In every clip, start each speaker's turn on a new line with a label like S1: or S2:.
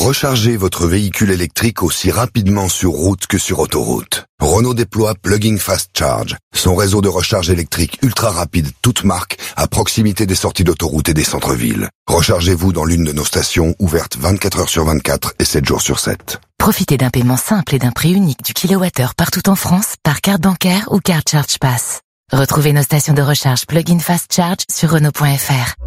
S1: Rechargez votre véhicule électrique aussi rapidement sur route que sur autoroute. Renault déploie Plug-in Fast Charge, son réseau de recharge électrique ultra rapide toute marque à proximité des sorties d'autoroute et des centres-villes. Rechargez-vous dans l'une de nos stations ouvertes 24 heures sur 24 et 7 jours sur 7.
S2: Profitez d'un paiement simple et d'un prix unique du kilowattheure partout en France par carte bancaire ou carte Charge Pass. Retrouvez nos stations de recharge Plug-in Fast Charge sur Renault.fr.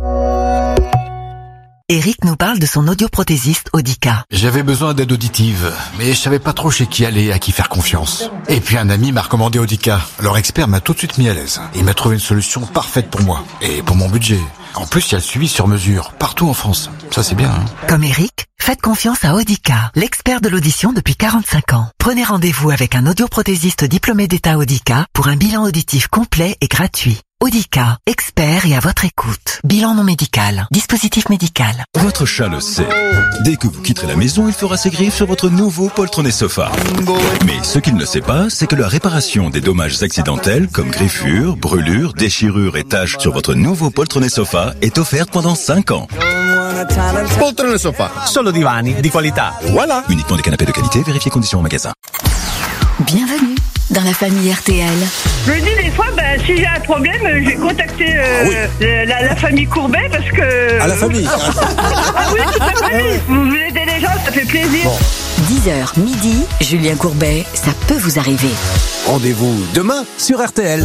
S3: Eric nous parle de son audioprothésiste Audica.
S4: J'avais besoin d'aide auditive, mais je savais pas trop chez qui aller, à qui faire confiance. Et puis un ami m'a recommandé Audica. Leur expert m'a tout de suite mis à l'aise. Il m'a trouvé une solution parfaite pour moi et pour mon budget. En plus, il y a le suivi sur mesure, partout en France. Ça, c'est bien, hein.
S3: Comme Eric, faites confiance à Audica, l'expert de l'audition depuis 45 ans. Prenez rendez-vous avec un audioprothésiste diplômé d'État Audica pour un bilan auditif complet et gratuit. Audica, expert et à votre écoute. Bilan non médical, dispositif médical.
S5: Votre chat le sait. Dès que vous quitterez la maison, il fera ses griffes sur votre nouveau poltronné sofa. Mais ce qu'il ne sait pas, c'est que la réparation des dommages accidentels, comme griffures, brûlures, déchirures et taches sur votre nouveau poltronné sofa est offerte pendant 5 ans.
S6: Poltrone sofa, solo divani di qualità. Voilà.
S5: Uniquement des canapés de qualité, vérifiez conditions en magasin.
S2: Bienvenue dans la famille RTL.
S7: Je me dis des fois, si j'ai un problème, je vais contacter la famille Courbet parce que...
S6: À la famille.
S7: Ah oui, toute la famille. Vous aidez les gens, ça fait plaisir.
S2: Bon. 10h midi, Julien Courbet, ça peut vous arriver.
S6: Rendez-vous demain sur RTL.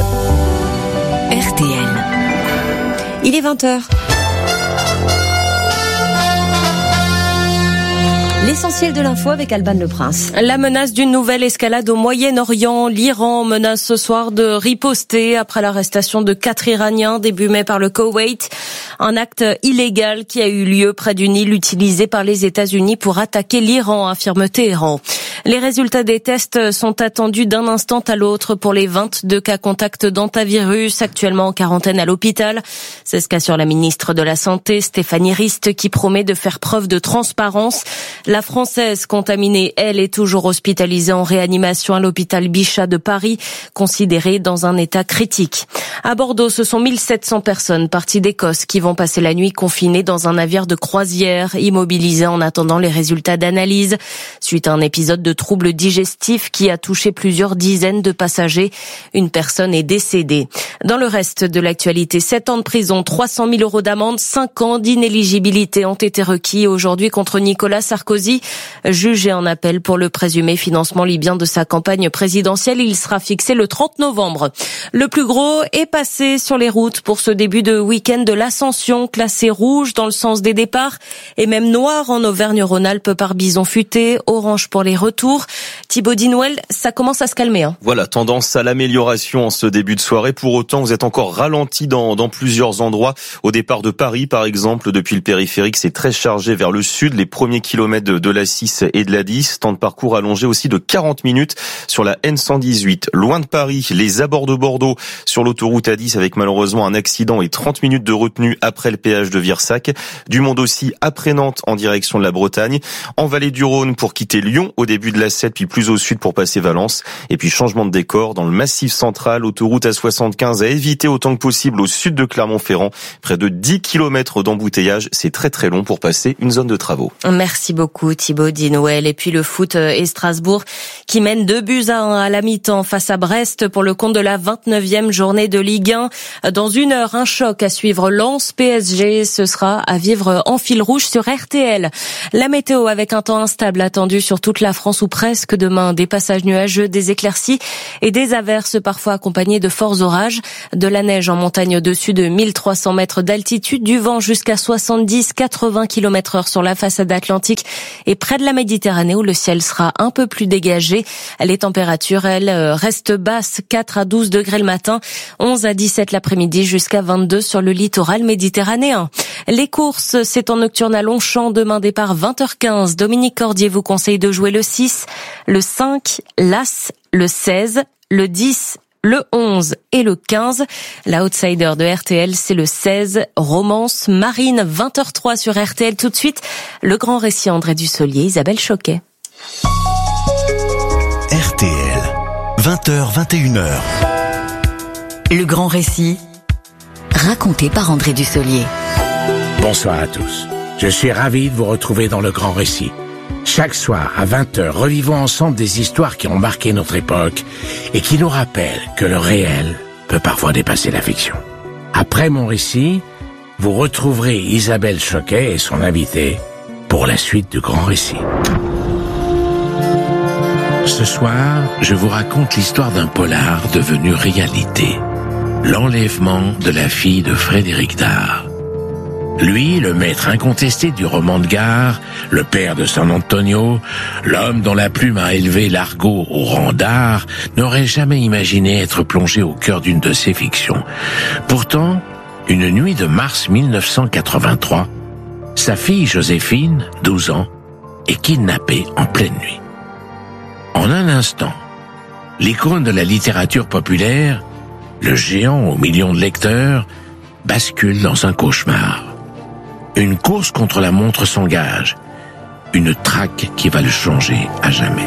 S2: RTL.
S8: Il est 20h. L'essentiel de l'info avec Alban Le Prince.
S9: La menace d'une nouvelle escalade au Moyen-Orient. L'Iran menace ce soir de riposter après l'arrestation de 4 Iraniens début mai par le Koweït. Un acte illégal qui a eu lieu près d'une île utilisée par les États-Unis pour attaquer l'Iran, affirme Téhéran. Les résultats des tests sont attendus d'un instant à l'autre pour les 22 cas contacts d'hantavirus actuellement en quarantaine à l'hôpital. C'est ce qu'assure la ministre de la Santé, Stéphanie Rist, qui promet de faire preuve de transparence. La Française contaminée, elle, est toujours hospitalisée en réanimation à l'hôpital Bichat de Paris, considérée dans un état critique. À Bordeaux, ce sont 1700 personnes parties d'Écosse qui vont passer la nuit confinées dans un navire de croisière, immobilisées en attendant les résultats d'analyse. Suite à un épisode de troubles digestifs qui a touché plusieurs dizaines de passagers, une personne est décédée. Dans le reste de l'actualité, 7 ans de prison, 300 000 euros d'amende, 5 ans d'inéligibilité ont été requis aujourd'hui contre Nicolas Sarkozy, jugé en appel pour le présumé financement libyen de sa campagne présidentielle. Il sera fixé le 30 novembre. Le plus gros est passé sur les routes pour ce début de week-end de l'Ascension, classé rouge dans le sens des départs et même noir en Auvergne-Rhône-Alpes par Bison Futé, orange pour les retours. Thibaut Dinouel, ça commence à se calmer.
S10: Voilà, tendance à l'amélioration en ce début de soirée. Pour autant, vous êtes encore ralenti dans plusieurs endroits. Au départ de Paris, par exemple, depuis le périphérique, c'est très chargé vers le sud. Les premiers kilomètres de la 6 et de la 10. Temps de parcours allongé aussi de 40 minutes sur la N118. Loin de Paris, les abords de Bordeaux sur l'autoroute A10 avec malheureusement un accident et 30 minutes de retenue après le péage de Virsac. Du monde aussi après Nantes en direction de la Bretagne. En vallée du Rhône pour quitter Lyon au début de la 7, puis plus au sud pour passer Valence. Et puis changement de décor dans le massif central, autoroute A75 à éviter autant que possible au sud de Clermont-Ferrand. Près de 10 km d'embouteillage, c'est très très long pour passer une zone de travaux.
S9: Merci beaucoup Thibaut Dinouel. Et puis le foot et Strasbourg qui mène 2-1 à la mi-temps face à Brest pour le compte de la 29e journée de Ligue 1. Dans 1 heure, un choc à suivre. Lens PSG, ce sera à vivre en fil rouge sur RTL. La météo avec un temps instable attendu sur toute la France ou presque demain. Des passages nuageux, des éclaircies et des averses parfois accompagnées de forts orages. De la neige en montagne au-dessus de 1300 mètres d'altitude, du vent jusqu'à 70-80 km/h sur la façade atlantique et près de la Méditerranée où le ciel sera un peu plus dégagé. Les températures, elles, restent basses, 4 à 12 degrés le matin, 11 à 17 l'après-midi jusqu'à 22 sur le littoral méditerranéen. Les courses, c'est en nocturne à Longchamp, demain départ 20h15. Dominique Cordier vous conseille de jouer le 6, le 5, l'As, le 16, le 10, le 11 et le 15. La outsider de RTL, c'est le 16, Romance Marine, 20h03 sur RTL. Tout de suite, le grand récit André Dussolier, Isabelle Choquet.
S11: RTL, 20h, 21h.
S2: Le grand récit, raconté par André Dussolier.
S12: Bonsoir à tous. Je suis ravi de vous retrouver dans le grand récit. Chaque soir, à 20h, revivons ensemble des histoires qui ont marqué notre époque et qui nous rappellent que le réel peut parfois dépasser la fiction. Après mon récit, vous retrouverez Isabelle Choquet et son invité pour la suite du grand récit. Ce soir, je vous raconte l'histoire d'un polar devenu réalité. L'enlèvement de la fille de Frédéric Dard. Lui, le maître incontesté du roman de gare, le père de San Antonio, l'homme dont la plume a élevé l'argot au rang d'art, n'aurait jamais imaginé être plongé au cœur d'une de ses fictions. Pourtant, une nuit de mars 1983, sa fille Joséphine, 12 ans, est kidnappée en pleine nuit. En un instant, l'icône de la littérature populaire, le géant aux millions de lecteurs, bascule dans un cauchemar. Une course contre la montre s'engage. Une traque qui va le changer à jamais.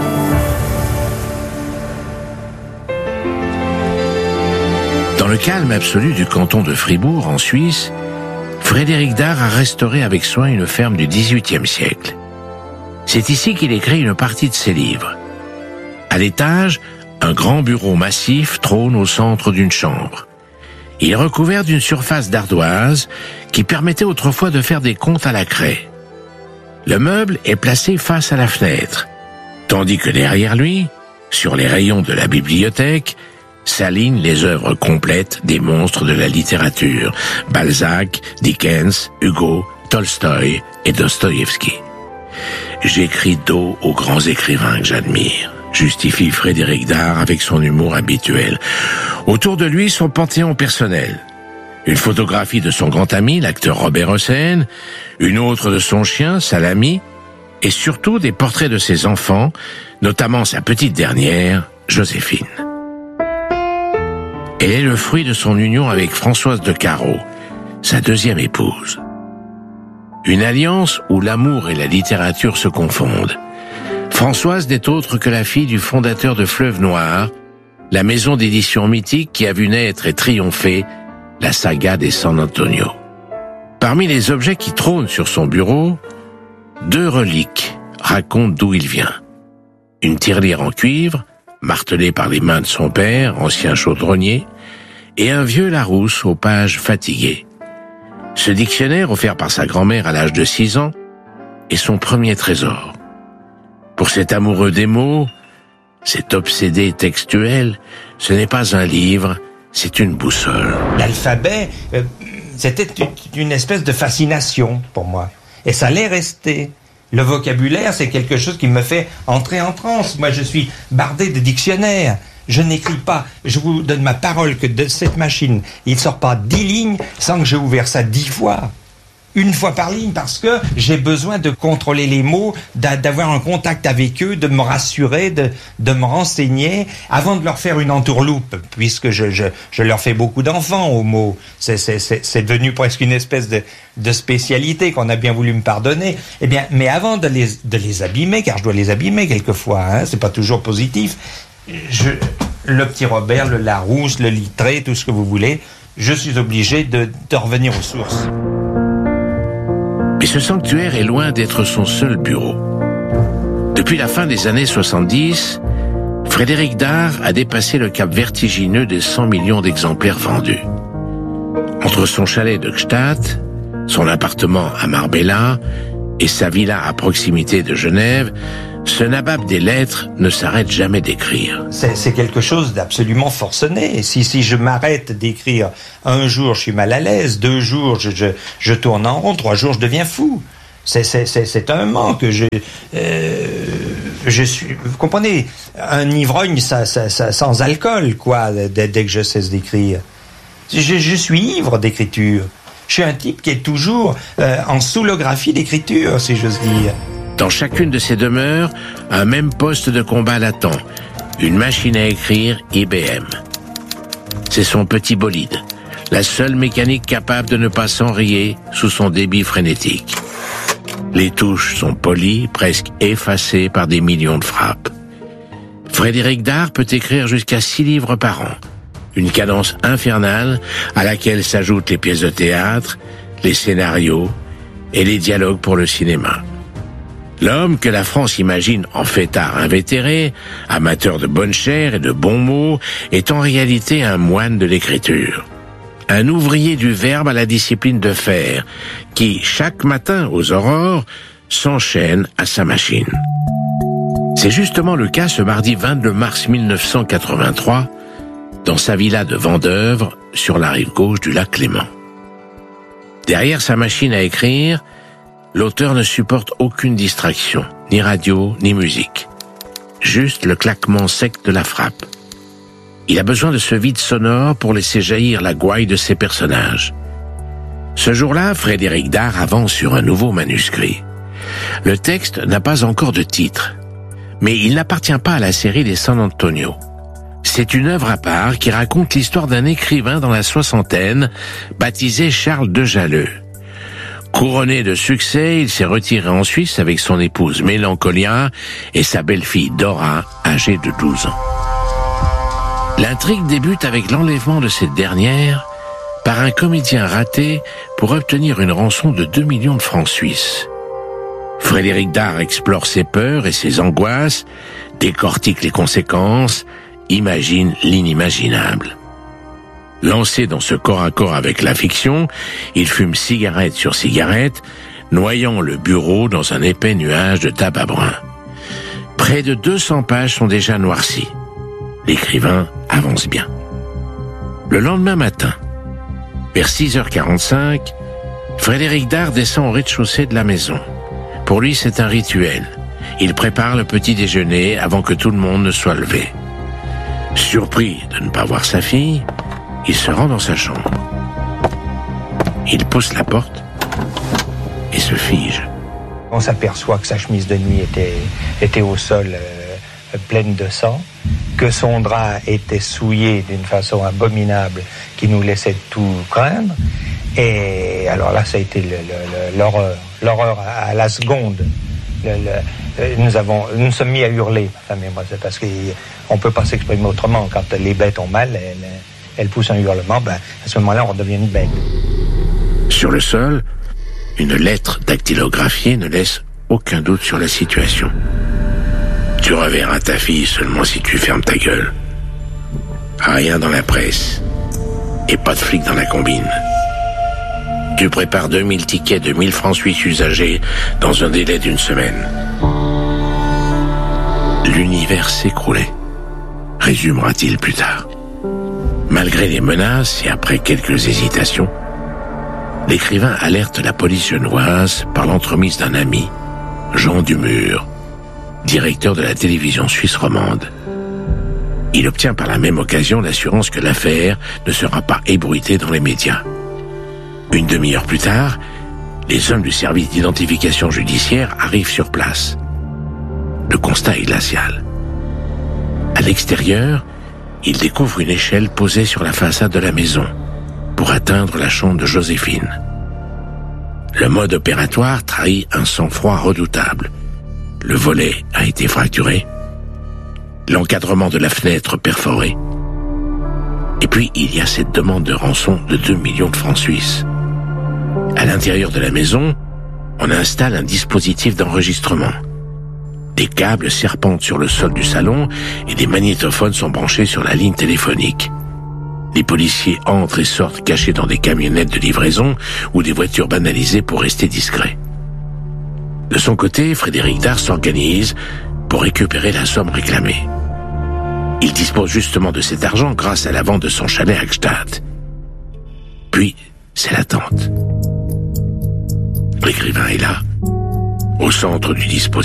S12: Dans le calme absolu du canton de Fribourg, en Suisse, Frédéric Dard a restauré avec soin une ferme du XVIIIe siècle. C'est ici qu'il écrit une partie de ses livres. À l'étage, un grand bureau massif trône au centre d'une chambre. Il est recouvert d'une surface d'ardoise qui permettait autrefois de faire des comptes à la craie. Le meuble est placé face à la fenêtre, tandis que derrière lui, sur les rayons de la bibliothèque, s'alignent les œuvres complètes des monstres de la littérature, Balzac, Dickens, Hugo, Tolstoï et Dostoïevski. J'écris dos aux grands écrivains que j'admire, justifie Frédéric Dard avec son humour habituel. Autour de lui, son panthéon personnel. Une photographie de son grand ami, l'acteur Robert Hossein, une autre de son chien, Salami, et surtout des portraits de ses enfants, notamment sa petite dernière, Joséphine. Elle est le fruit de son union avec Françoise de Caro, sa deuxième épouse. Une alliance où l'amour et la littérature se confondent. Françoise n'est autre que la fille du fondateur de Fleuve Noir, la maison d'édition mythique qui a vu naître et triompher la saga des San Antonio. Parmi les objets qui trônent sur son bureau, 2 reliques racontent d'où il vient. Une tirelire en cuivre, martelée par les mains de son père, ancien chaudronnier, et un vieux Larousse aux pages fatiguées. Ce dictionnaire, offert par sa grand-mère à l'âge de 6 ans, est son premier trésor. Pour cet amoureux des mots, cet obsédé textuel, ce n'est pas un livre, c'est une boussole.
S13: L'alphabet, c'était une espèce de fascination pour moi. Et ça l'est resté. Le vocabulaire, c'est quelque chose qui me fait entrer en transe. Moi, je suis bardé de dictionnaires. Je n'écris pas, je vous donne ma parole que de cette machine, il ne sort pas 10 lignes sans que j'ai ouvert ça 10 fois. Une fois par ligne, parce que j'ai besoin de contrôler les mots, d'avoir un contact avec eux, de me rassurer, de me renseigner, avant de leur faire une entourloupe, puisque je leur fais beaucoup d'enfants aux mots. C'est devenu presque une espèce de spécialité qu'on a bien voulu me pardonner. Eh bien, mais avant de les abîmer, car je dois les abîmer quelquefois, hein, c'est pas toujours positif, le petit Robert, le Larousse, le Littré, tout ce que vous voulez, je suis obligé de revenir aux sources.
S12: Mais ce sanctuaire est loin d'être son seul bureau. Depuis la fin des années 70, Frédéric Dard a dépassé le cap vertigineux des 100 millions d'exemplaires vendus. Entre son chalet de Gstaad, son appartement à Marbella et sa villa à proximité de Genève, ce nabab des lettres ne s'arrête jamais d'écrire.
S13: C'est quelque chose d'absolument forcené. Si je m'arrête d'écrire, un jour je suis mal à l'aise, 2 jours je tourne en rond, 3 jours je deviens fou. C'est un manque. Je suis, vous comprenez, un ivrogne sans alcool, quoi, dès que je cesse d'écrire. Je suis ivre d'écriture. Je suis un type qui est toujours en soulographie d'écriture, si j'ose dire.
S12: Dans chacune de ces demeures, un même poste de combat l'attend, une machine à écrire IBM. C'est son petit bolide, la seule mécanique capable de ne pas s'enrayer sous son débit frénétique. Les touches sont polies, presque effacées par des millions de frappes. Frédéric Dard peut écrire jusqu'à 6 livres par an, une cadence infernale à laquelle s'ajoutent les pièces de théâtre, les scénarios et les dialogues pour le cinéma. L'homme que la France imagine en fêtard invétéré, amateur de bonne chère et de bons mots, est en réalité un moine de l'écriture. Un ouvrier du verbe à la discipline de faire, qui, chaque matin aux aurores, s'enchaîne à sa machine. C'est justement le cas ce mardi 22 mars 1983, dans sa villa de Vendeuvre, sur la rive gauche du lac Léman. Derrière sa machine à écrire, l'auteur ne supporte aucune distraction, ni radio, ni musique. Juste le claquement sec de la frappe. Il a besoin de ce vide sonore pour laisser jaillir la gouaille de ses personnages. Ce jour-là, Frédéric Dard avance sur un nouveau manuscrit. Le texte n'a pas encore de titre, mais il n'appartient pas à la série des San Antonio. C'est une œuvre à part qui raconte l'histoire d'un écrivain dans la soixantaine, baptisé Charles de Jaleux. Couronné de succès, il s'est retiré en Suisse avec son épouse Mélancolia et sa belle-fille Dora, âgée de 12 ans. L'intrigue débute avec l'enlèvement de cette dernière par un comédien raté pour obtenir une rançon de 2 millions de francs suisses. Frédéric Dard explore ses peurs et ses angoisses, décortique les conséquences, imagine l'inimaginable. Lancé dans ce corps à corps avec la fiction, il fume cigarette sur cigarette, noyant le bureau dans un épais nuage de tabac brun. Près de 200 pages sont déjà noircies. L'écrivain avance bien. Le lendemain matin, vers 6h45, Frédéric Dard descend au rez-de-chaussée de la maison. Pour lui, c'est un rituel. Il prépare le petit déjeuner avant que tout le monde ne soit levé. Surpris de ne pas voir sa fille, il se rend dans sa chambre. Il pousse la porte et se fige.
S13: On s'aperçoit que sa chemise de nuit était au sol, pleine de sang, que son drap était souillé d'une façon abominable qui nous laissait tout craindre. Et alors là, ça a été l'horreur à la seconde. Nous nous sommes mis à hurler, ma femme et moi, c'est parce qu'on ne peut pas s'exprimer autrement. Quand les bêtes ont mal, elles poussent un hurlement, à ce moment-là, on redevient une bête.
S12: Sur le sol, une lettre dactylographiée ne laisse aucun doute sur la situation. Tu reverras ta fille seulement si tu fermes ta gueule. Rien dans la presse. Et pas de flic dans la combine. Tu prépares 2000 tickets de 1000 francs suisses usagés dans un délai d'1 semaine. L'univers s'écroulait, résumera-t-il plus tard. Malgré les menaces et après quelques hésitations, l'écrivain alerte la police genevoise par l'entremise d'un ami, Jean Dumur, directeur de la télévision suisse romande. Il obtient par la même occasion l'assurance que l'affaire ne sera pas ébruitée dans les médias. Une demi-heure plus tard, les hommes du service d'identification judiciaire arrivent sur place. Le constat est glacial. À l'extérieur, ils découvrent une échelle posée sur la façade de la maison pour atteindre la chambre de Joséphine. Le mode opératoire trahit un sang-froid redoutable. Le volet a été fracturé, l'encadrement de la fenêtre perforé. Et puis, il y a cette demande de rançon de 2 millions de francs suisses. À l'intérieur de la maison, on installe un dispositif d'enregistrement. Des câbles serpentent sur le sol du salon et des magnétophones sont branchés sur la ligne téléphonique. Les policiers entrent et sortent cachés dans des camionnettes de livraison ou des voitures banalisées pour rester discrets. De son côté, Frédéric Dard s'organise pour récupérer la somme réclamée. Il dispose justement de cet argent grâce à la vente de son chalet à Gstaad. Puis, c'est l'attente. L'écrivain est là, au centre du dispositif.